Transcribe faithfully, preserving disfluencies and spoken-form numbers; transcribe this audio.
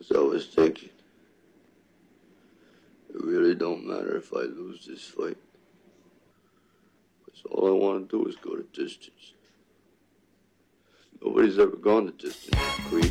'Cause I was thinking, it really don't matter if I lose this fight. 'Cause all I want to do is go the distance. Nobody's ever gone the distance, Creed.